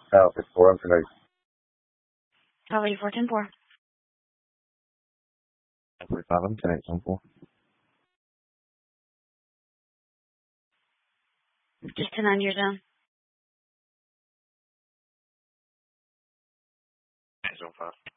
It's 4 on tonight. Probably 410-4. 45 tonight, 4. Just 10 on your zone. Zone 5.